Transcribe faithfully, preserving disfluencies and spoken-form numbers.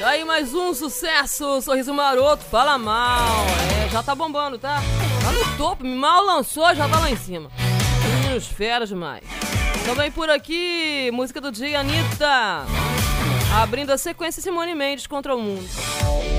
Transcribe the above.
Tá aí mais um sucesso, Sorriso Maroto, fala mal. É, já tá bombando, tá? Tá no topo, mal lançou, já tá lá em cima. Meninos feras demais. Também por aqui, música do dia, Anitta. Abrindo a sequência, Simone Mendes, Contra o Mundo.